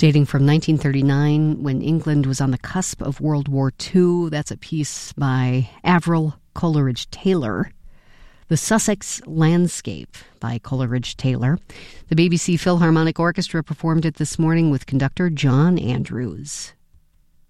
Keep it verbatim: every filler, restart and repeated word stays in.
Dating from nineteen thirty-nine, when England was on the cusp of World War Two. That's a piece by Avril Coleridge-Taylor. The Sussex Landscape by Coleridge-Taylor. The B B C Philharmonic Orchestra performed it this morning with conductor John Andrews.